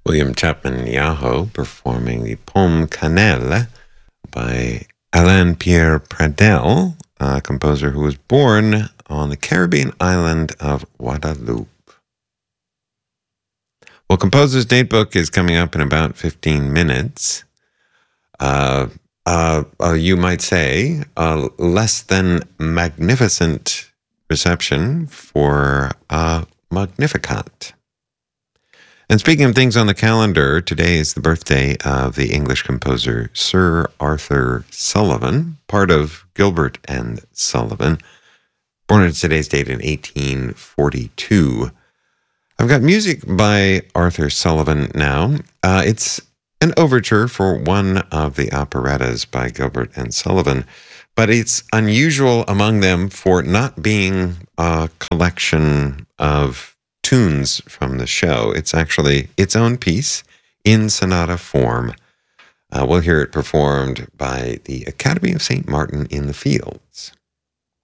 William Chapman Yaho performing the Pomme Cannelle by Alain Pierre Pradel, a composer who was born on the Caribbean island of Guadeloupe. Well, Composer's Datebook is coming up in about 15 minutes. You might say less than magnificent reception for Magnificat. And speaking of things on the calendar, today is the birthday of the English composer Sir Arthur Sullivan, part of Gilbert and Sullivan, born on today's date in 1842. I've got music by Arthur Sullivan now. It's an overture for one of the operettas by Gilbert and Sullivan, but it's unusual among them for not being a collection of tunes from the show. It's actually its own piece in sonata form. We'll hear it performed by the Academy of St. Martin in the Fields.